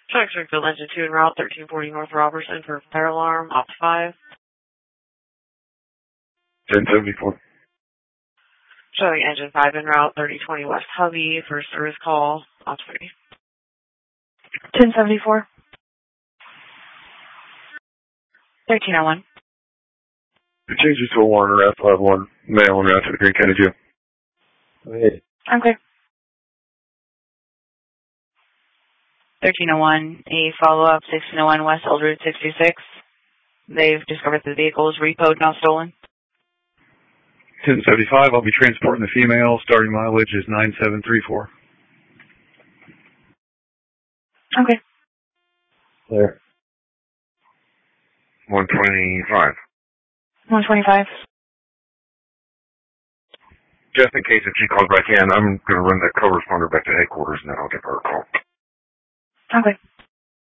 Showing Springfield Engine 2 en route 1340 North Robertson for fire alarm, Opt 5. 1074. Showing Engine 5 en route 3020 West Hubby for service call, Opt 3. 1074. 1301. It changes to a Warner F51, male en route to the Green County Jail. Go ahead. Okay. 1301, a follow-up 1601 West Old Route 66. They've discovered the vehicle is repoed, not stolen. 1075, I'll be transporting the female. Starting mileage is 9734. Okay. Clear. 125. 125. Just in case if she calls back in, I'm going to run that co-responder back to headquarters and then I'll give her a call. Okay.